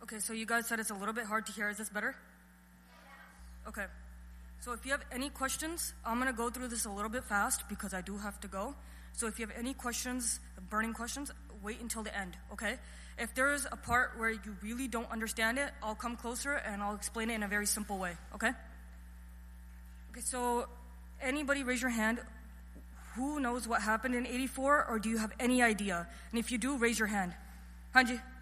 Okay, so you guys said it's a little bit hard to hear. Is this better? Okay. So if you have any questions, I'm going to go through this a little bit fast because I do have to go. So if you have any questions, burning questions, wait until the end, okay? If there is a part where you really don't understand it, I'll come closer and I'll explain it in a very simple way, okay? Okay, so anybody raise your hand. Who knows what happened in 84, or do you have any idea? And if you do, raise your hand. Hanji.